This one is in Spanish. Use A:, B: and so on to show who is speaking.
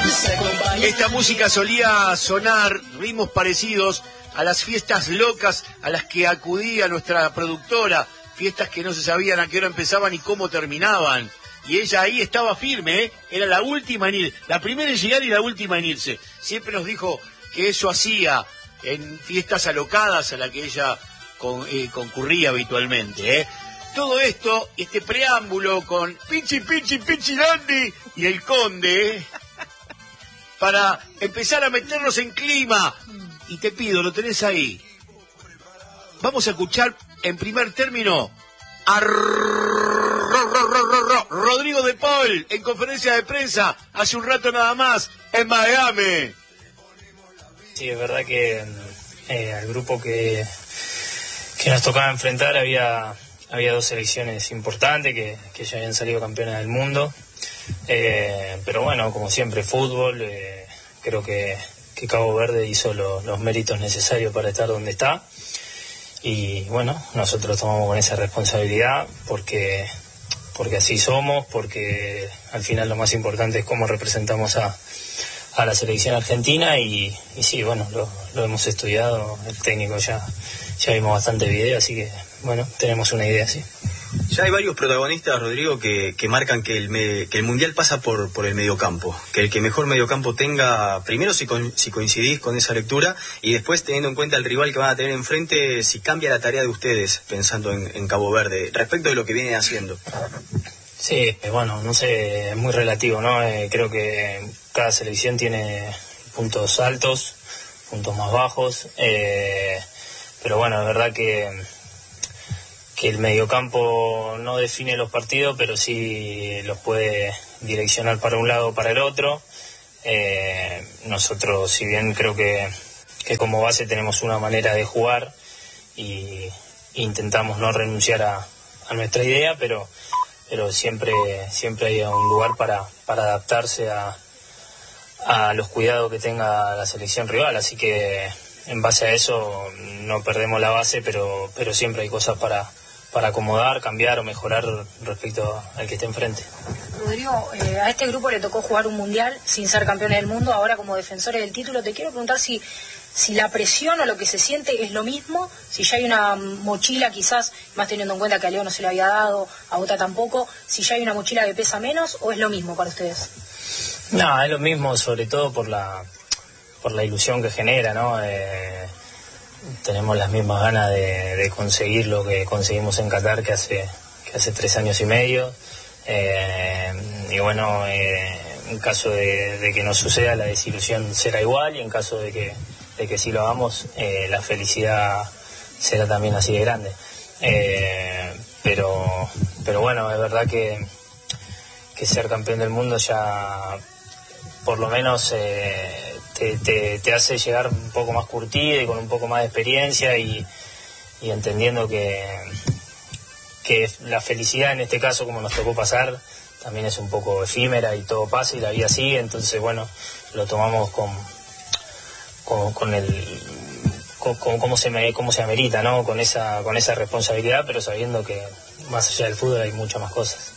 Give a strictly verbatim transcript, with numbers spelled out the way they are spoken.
A: Esta música solía sonar, ritmos parecidos a las fiestas locas a las que acudía nuestra productora, fiestas que no se sabían a qué hora empezaban y cómo terminaban. Y ella ahí estaba firme, ¿eh? Era la última en ir, la primera en llegar y la última en irse. Siempre nos dijo que eso hacía en fiestas alocadas a las que ella con, eh, concurría habitualmente, ¿eh? Todo esto, este preámbulo con Pinchi, Pinchi, Pinchi Dandy y el Conde, ¿eh? Para empezar a meternos en clima. Y te pido, lo tenés ahí. Vamos a escuchar en primer término a Rodrigo de Paul en conferencia de prensa hace un rato nada más en Miami.
B: Sí, es verdad que eh, al grupo que, que nos tocaba enfrentar había, había dos selecciones importantes que, que ya habían salido campeones del mundo. Eh, pero bueno, como siempre, fútbol, eh, creo que, que Cabo Verde hizo lo, los méritos necesarios para estar donde está. Y bueno, nosotros tomamos con esa responsabilidad porque, porque así somos, porque al final lo más importante es cómo representamos a, a la selección argentina y, y sí, bueno, lo, lo hemos estudiado, el técnico ya, ya vimos bastante video, así que bueno, tenemos una idea, sí.
C: Ya hay varios protagonistas, Rodrigo, que, que marcan que el, me, que el Mundial pasa por, por el mediocampo. Que el que mejor mediocampo tenga, primero si, con, si coincidís con esa lectura, y después teniendo en cuenta el rival que van a tener enfrente, si cambia la tarea de ustedes, pensando en, en Cabo Verde, respecto de lo que vienen haciendo.
B: Sí, bueno, no sé, es muy relativo, ¿no? Eh, creo que cada selección tiene puntos altos, puntos más bajos, eh, pero bueno, es verdad que... que el mediocampo no define los partidos, pero sí los puede direccionar para un lado o para el otro. Eh, nosotros, si bien creo que, que como base tenemos una manera de jugar y intentamos no renunciar a, a nuestra idea, pero, pero siempre, siempre hay un lugar para, para adaptarse a, a los cuidados que tenga la selección rival, así que en base a eso no perdemos la base, pero, pero siempre hay cosas para para acomodar, cambiar o mejorar respecto al que esté enfrente.
D: Rodrigo, eh, a este grupo le tocó jugar un mundial sin ser campeones del mundo, ahora como defensores del título. Te quiero preguntar si, si la presión o lo que se siente es lo mismo, si ya hay una mochila quizás, más teniendo en cuenta que a Leo no se le había dado, a Bota tampoco, si ya hay una mochila que pesa menos o es lo mismo para ustedes.
B: No, es lo mismo, sobre todo por la, por la ilusión que genera, ¿no? Eh, tenemos las mismas ganas de, de conseguir lo que conseguimos en Qatar que hace que hace tres años y medio, eh, y bueno, eh, en caso de, de que no suceda, la desilusión será igual, y en caso de que de que sí lo hagamos, eh, la felicidad será también así de grande, eh, pero pero bueno, es verdad que que ser campeón del mundo ya por lo menos eh, Te, te, te hace llegar un poco más curtido y con un poco más de experiencia y, y entendiendo que, que la felicidad en este caso, como nos tocó pasar, también es un poco efímera y todo pasa y la vida sigue, entonces bueno, lo tomamos con, con, con el con, con cómo se me, cómo se amerita, ¿no? Con esa, con esa responsabilidad, pero sabiendo que más allá del fútbol hay muchas más cosas.